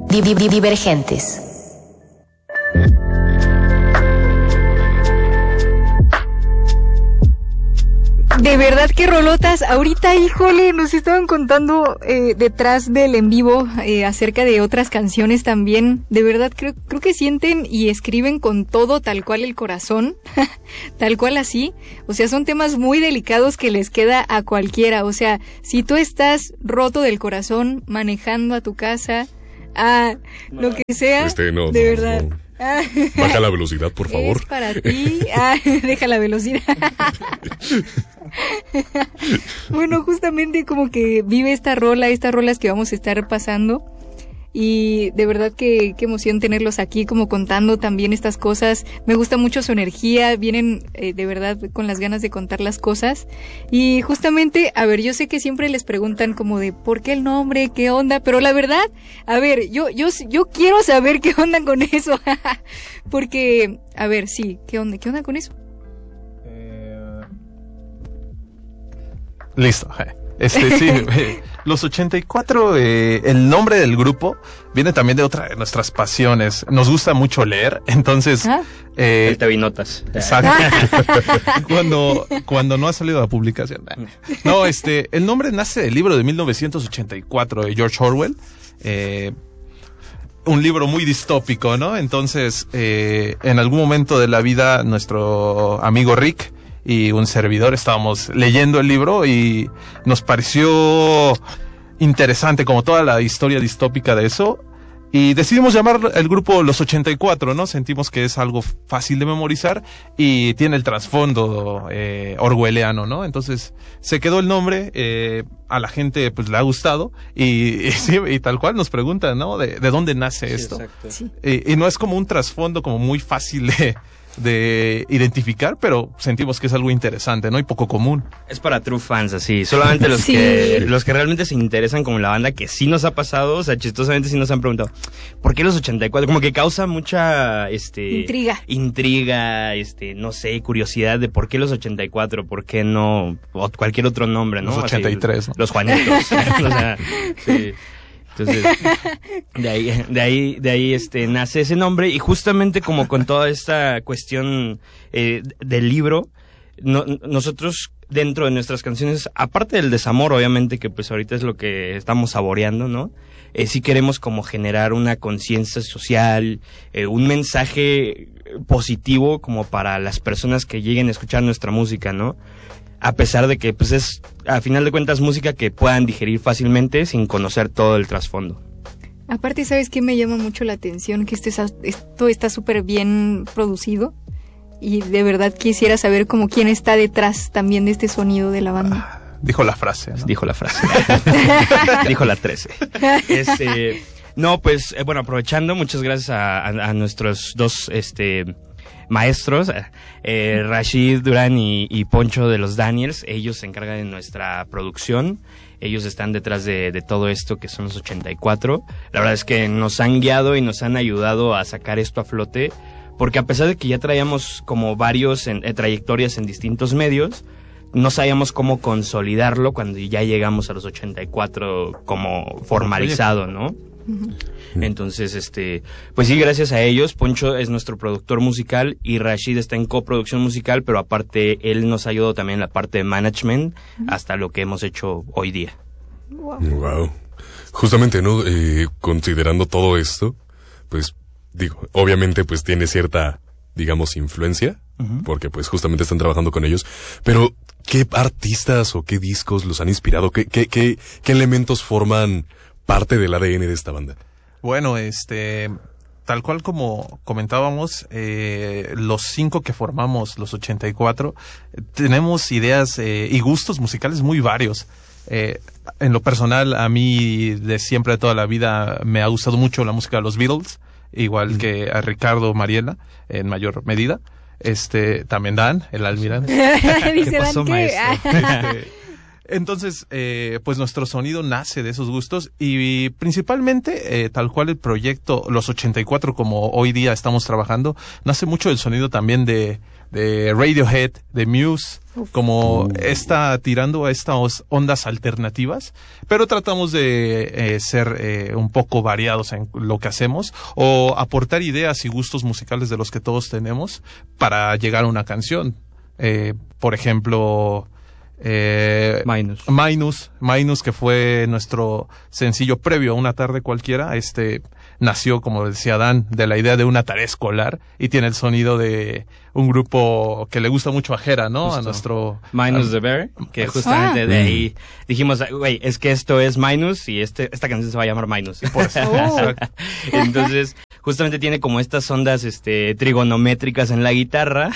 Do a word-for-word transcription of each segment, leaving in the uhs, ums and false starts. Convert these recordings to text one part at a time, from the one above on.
Divergentes. De verdad que rolotas, ahorita, híjole, nos estaban contando eh, detrás del en vivo eh, acerca de otras canciones también. De verdad creo, creo que sienten y escriben con todo tal cual el corazón, tal cual así. O sea, son temas muy delicados que les queda a cualquiera. O sea, si tú estás roto del corazón manejando a tu casa, a lo que sea, este, no, de no, verdad. No. Ah. Baja la velocidad, por favor. Es para ti. Ah, deja la velocidad. Bueno, justamente como que vive esta rola, estas rolas que vamos a estar pasando. Y de verdad que qué emoción tenerlos aquí como contando también estas cosas. Me gusta mucho su energía, vienen eh, de verdad con las ganas de contar las cosas. Y justamente, a ver, yo sé que siempre les preguntan como de ¿por qué el nombre? ¿Qué onda? Pero la verdad, a ver, yo yo yo quiero saber qué onda con eso. Porque, a ver, sí, ¿qué onda? ¿Qué onda con eso? Eh... Listo. Este, sí, eh, los ochenta y cuatro, eh, el nombre del grupo viene también de otra de nuestras pasiones. Nos gusta mucho leer, entonces... ¿Ah? Eh, el T V Notas. Exacto. cuando, cuando no ha salido la publicación. No, este, el nombre nace del libro de mil novecientos ochenta y cuatro de George Orwell. Eh, un libro muy distópico, ¿no? Entonces, eh, en algún momento de la vida, nuestro amigo Rick y un servidor estábamos leyendo el libro y nos pareció interesante como toda la historia distópica de eso y decidimos llamar el grupo Los ochenta y cuatro, ¿no? Sentimos que es algo fácil de memorizar y tiene el trasfondo eh, orwelliano, ¿no? Entonces se quedó el nombre, eh, a la gente pues le ha gustado y, y, sí, y tal cual nos preguntan, ¿no? De, de dónde nace sí, esto. Sí. Y, y no es como un trasfondo como muy fácil de de identificar, pero sentimos que es algo interesante, ¿no? Y poco común. Es para true fans, así. Solamente los sí. que los que realmente se interesan como la banda, que sí nos ha pasado, o sea, chistosamente sí nos han preguntado, ¿por qué los ochenta y cuatro? Como que causa mucha, este... Intriga. Intriga, este, no sé, curiosidad de por qué los ochenta y cuatro, por qué no, o cualquier otro nombre, ¿no? Los ochenta y tres, así, ¿no? Los Juanitos. O sea, sí. Entonces, de ahí, de ahí, de ahí, este, nace ese nombre y justamente como con toda esta cuestión eh, del libro, no, nosotros dentro de nuestras canciones, aparte del desamor, obviamente que pues ahorita es lo que estamos saboreando, ¿no? Eh, sí queremos como generar una conciencia social, eh, un mensaje positivo como para las personas que lleguen a escuchar nuestra música, ¿no? A pesar de que, pues, es, a final de cuentas, música que puedan digerir fácilmente sin conocer todo el trasfondo. Aparte, ¿sabes qué me llama mucho la atención? Que este, esto está súper bien producido y de verdad quisiera saber como quién está detrás también de este sonido de la banda. Ah, dijo la frase, ¿no? Dijo la frase. Dijo la trece. Este, no, pues, eh, bueno, aprovechando, muchas gracias a, a, a nuestros dos, este... maestros, eh, Rashid Durán y, y Poncho de los Daniels. Ellos se encargan de nuestra producción, ellos están detrás de, de todo esto que son los ochenta y cuatro. La verdad es que nos han guiado y nos han ayudado a sacar esto a flote, porque a pesar de que ya traíamos como varios en, eh, trayectorias en distintos medios, no sabíamos cómo consolidarlo cuando ya llegamos a los ochenta y cuatro como formalizado, ¿no? Uh-huh. Entonces, este, pues sí, gracias a ellos. Poncho es nuestro productor musical y Rashid está en coproducción musical, pero aparte él nos ha ayudado también en la parte de management, uh-huh, hasta lo que hemos hecho hoy día. Wow. Wow. Justamente, ¿no? Eh, considerando todo esto, pues, digo, obviamente pues tiene cierta, digamos, influencia, uh-huh, porque pues justamente están trabajando con ellos, pero ¿qué artistas o qué discos los han inspirado? ¿Qué, qué, qué, qué elementos forman parte del A D N de esta banda? Bueno, este, tal cual como comentábamos, eh, los cinco que formamos los ochenta y cuatro, eh, tenemos ideas eh, y gustos musicales muy varios. Eh, en lo personal, a mí de siempre, de toda la vida, me ha gustado mucho la música de los Beatles, igual mm. que a Ricardo Mariela, en mayor medida. Este, también Dan, el almirante. Dice ¿Qué pasó, Dan que... Entonces, eh, pues nuestro sonido nace de esos gustos y principalmente, eh, tal cual el proyecto Los ochenta y cuatro, como hoy día estamos trabajando, nace mucho del sonido también de, de Radiohead, de Muse, Uf. como Uh. está tirando a estas ondas alternativas, pero tratamos de eh, ser eh, un poco variados en lo que hacemos o aportar ideas y gustos musicales de los que todos tenemos para llegar a una canción. Eh, por ejemplo, eh, Minus. Minus, Minus, que fue nuestro sencillo previo a Una tarde cualquiera, este nació, como decía Dan, de la idea de una tarea escolar y tiene el sonido de un grupo que le gusta mucho a Jera, ¿no? Justo. A nuestro... Minus a- the Bear, que Ah. justamente de ahí dijimos, güey, es que esto es Minus y este esta canción se va a llamar Minus. Por eso. Oh. Exacto. Entonces, justamente tiene como estas ondas este trigonométricas en la guitarra.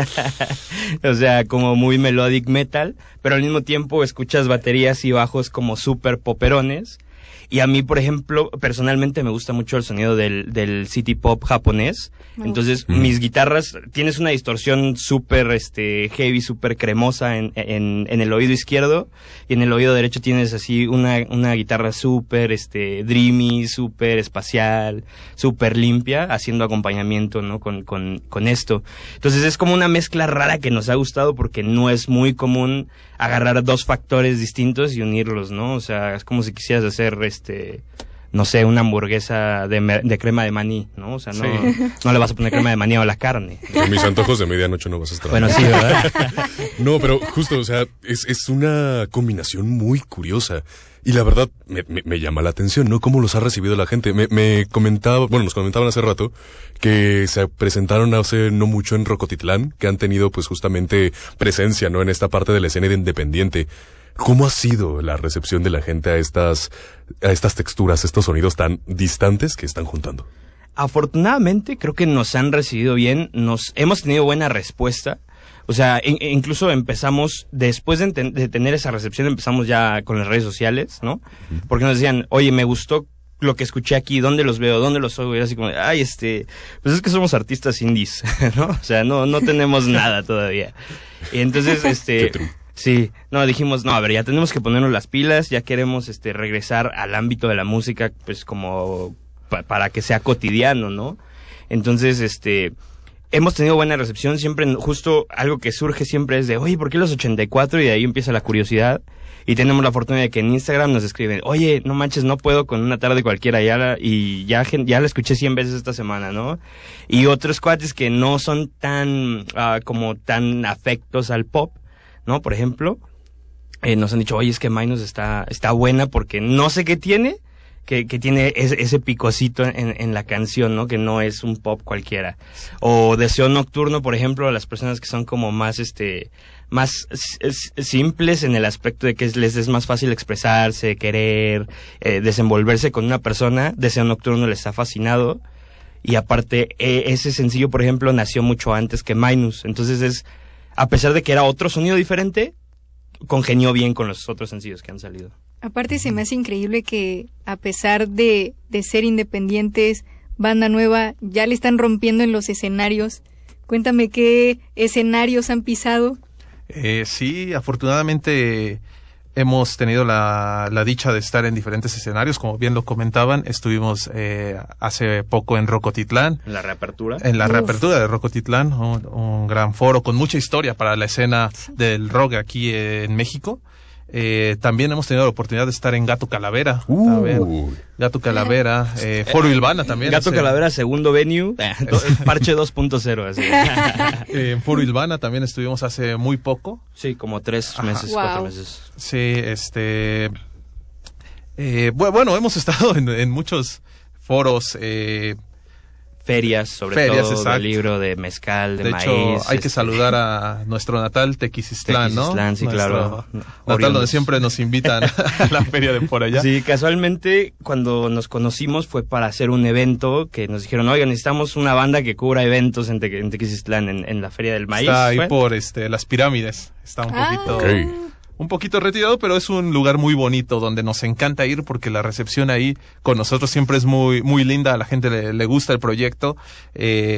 O sea, como muy melodic metal, pero al mismo tiempo escuchas baterías y bajos como súper poperones. Y a mí, por ejemplo, personalmente me gusta mucho el sonido del, del city pop japonés. Me Entonces, gusta. mis guitarras, tienes una distorsión súper este, heavy, súper cremosa en, en, en el oído izquierdo. Y en el oído derecho tienes así una, una guitarra súper este, dreamy, súper espacial, súper limpia, haciendo acompañamiento, ¿no? Con, con, con esto. Entonces, es como una mezcla rara que nos ha gustado porque no es muy común agarrar dos factores distintos y unirlos, ¿no? O sea, es como si quisieras hacer, este, no sé, una hamburguesa de, me- de crema de maní, ¿no? O sea, no, Sí. no le vas a poner crema de maní a la carne. Con mis antojos de medianoche no vas a estar. Bueno, sí, ¿verdad? No, pero justo, o sea, es, es una combinación muy curiosa. Y la verdad, me, me, me llama la atención, ¿no? Cómo los ha recibido la gente. Me, me comentaba, bueno, nos comentaban hace rato que se presentaron hace no mucho en Rocotitlán, que han tenido pues justamente presencia, ¿no? En esta parte de la escena de independiente. ¿Cómo ha sido la recepción de la gente a estas, a estas texturas, estos sonidos tan distantes que están juntando? Afortunadamente, creo que nos han recibido bien, nos hemos tenido buena respuesta. O sea, in- incluso empezamos, después de, enten- de tener esa recepción, empezamos ya con las redes sociales, ¿no? Porque nos decían, oye, me gustó lo que escuché aquí, ¿dónde los veo? ¿Dónde los oigo? Y era así como, ay, este, pues es que somos artistas indies, ¿no? O sea, no, no tenemos nada todavía. Y entonces, este... Qué true. Sí, no, dijimos, no, a ver, ya tenemos que ponernos las pilas, ya queremos, este, regresar al ámbito de la música, pues como pa- para que sea cotidiano, ¿no? Entonces, este... Hemos tenido buena recepción, siempre, justo algo que surge siempre es de, oye, ¿por qué los ochenta y cuatro? Y de ahí empieza la curiosidad. Y tenemos la fortuna de que en Instagram nos escriben, oye, no manches, no puedo con Una tarde cualquiera, ya la, y ya, gen- ya la escuché cien veces esta semana, ¿no? Y otros cuates que no son tan, ah, como tan afectos al pop, ¿no? Por ejemplo, eh, nos han dicho, oye, es que Minus está, está buena porque no sé qué tiene, que, que tiene ese, ese picocito en, en la canción, ¿no? Que no es un pop cualquiera. O Deseo Nocturno, por ejemplo, las personas que son como más, este, más s- s- simples en el aspecto de que es- les es más fácil expresarse, querer, eh, desenvolverse con una persona, Deseo Nocturno les ha fascinado. Y aparte, eh, ese sencillo, por ejemplo, nació mucho antes que Minus. Entonces es, a pesar de que era otro sonido diferente, congenió bien con los otros sencillos que han salido. Aparte se me hace increíble que a pesar de, de ser independientes, banda nueva, ya le están rompiendo en los escenarios. Cuéntame qué escenarios han pisado. Eh, sí, afortunadamente hemos tenido la, la dicha de estar en diferentes escenarios, como bien lo comentaban, estuvimos eh, hace poco en Rocotitlán, La reapertura. en la Uf. reapertura de Rocotitlán, un, un gran foro con mucha historia para la escena del rock aquí eh, en México. Eh, también hemos tenido la oportunidad de estar en Gato Calavera, también. Uy. Gato Calavera, eh, Foro Ilvana también. Gato ese- Calavera, segundo venue, do- parche dos punto cero, así. eh, en Foro Ilvana también estuvimos hace muy poco. Sí, como tres Ajá. meses, Wow. cuatro meses. Sí, este... eh, bu- bueno, hemos estado en, en muchos foros. eh, Ferias, sobre Ferias, todo, exacto. del libro de mezcal, de, de maíz. hecho, hay que este, saludar a nuestro natal Tequisistlán, ¿no? Tequisistlán, sí, Nuestro claro. Natal Oriundos. donde siempre nos invitan a la feria de por allá. Sí, casualmente cuando nos conocimos fue para hacer un evento que nos dijeron, oiga, necesitamos una banda que cubra eventos en, Te- en Tequisistlán, en, en la Feria del Maíz. Está ahí ¿fue? por este las pirámides. Está un Ah. poquito... Ok. Un poquito retirado, pero es un lugar muy bonito donde nos encanta ir porque la recepción ahí con nosotros siempre es muy muy linda, a la gente le, le gusta el proyecto. Eh,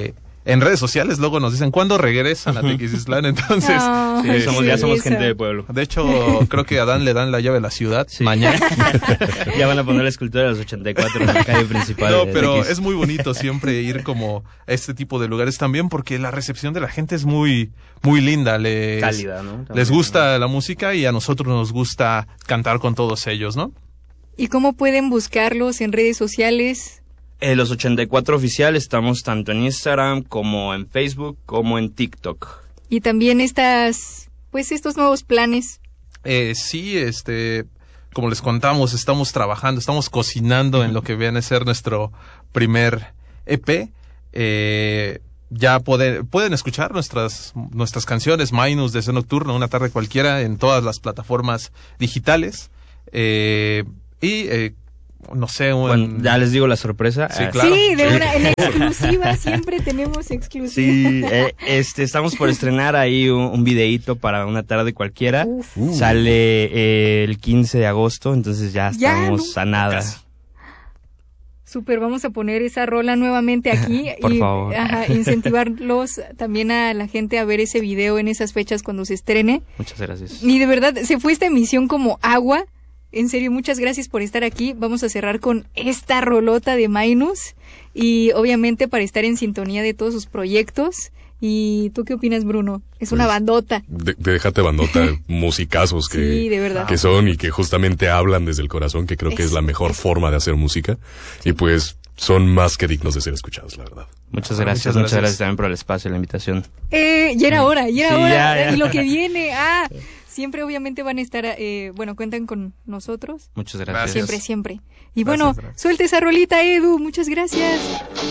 en redes sociales luego nos dicen, ¿cuándo regresan a Tequisquiapan? Entonces, oh, sí, somos, ya somos eso. gente de pueblo. De hecho, creo que a Dan le dan la llave de la ciudad Sí. mañana. Ya van a poner la escultura de los ochenta y cuatro en la calle principal. No, de pero Tequis. es muy bonito siempre ir como a este tipo de lugares también porque la recepción de la gente es muy, muy linda. Les, Cálida, ¿no? También, les gusta la música y a nosotros nos gusta cantar con todos ellos, ¿no? ¿Y cómo pueden buscarlos en redes sociales? Eh, los ochenta y cuatro oficial estamos tanto en Instagram como en Facebook como en TikTok. Y también estas, pues estos nuevos planes. Eh, sí, este, como les contamos, estamos trabajando, estamos cocinando en lo que viene a ser nuestro primer E P. Eh, ya pueden, pueden escuchar nuestras, nuestras canciones, Minus, Deseo Nocturno, Una Tarde Cualquiera, en todas las plataformas digitales. Eh, y, eh, no sé, un... Bueno, ya les digo la sorpresa. Sí, Ah, claro. Sí, de una, en exclusiva, siempre tenemos exclusiva. Sí, eh, este, estamos por estrenar ahí un, un videíto para Una Tarde Cualquiera. Uf. Uh. Sale eh, el quince de agosto, entonces ya Ya, estamos no, a nada. casi. Súper, vamos a poner esa rola nuevamente aquí. Por y favor. ajá, incentivarlos también a la gente a ver ese video en esas fechas cuando se estrene. Muchas gracias. Y de verdad, se fue esta emisión como agua. En serio, muchas gracias por estar aquí. Vamos a cerrar con esta rolota de Minus. Y obviamente para estar en sintonía de todos sus proyectos. ¿Y tú qué opinas, Bruno? Es una Pues, bandota. De, de déjate bandota, musicazos que, Sí, de verdad. que son y que justamente hablan desde el corazón, que creo que es la Eso, mejor eso. forma de hacer música. Y pues son más que dignos de ser escuchados, la verdad. Muchas Ah, gracias, muchas muchas gracias. gracias también por el espacio y la invitación. Eh, ya era hora, ya era Sí, hora. ya, ya. Y lo que viene, ah, siempre obviamente van a estar, eh, bueno, cuentan con nosotros. Muchas Gracias. gracias. Siempre, siempre. Y Gracias, bueno, gracias. suelta esa rolita, Edu. Muchas gracias.